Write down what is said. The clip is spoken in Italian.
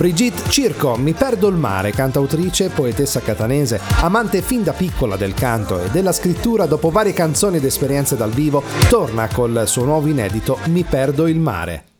Brigitte Circo, Mi perdo il mare, cantautrice, poetessa catanese, amante fin da piccola del canto e della scrittura, dopo varie canzoni ed esperienze dal vivo, torna col suo nuovo inedito Mi perdo il mare.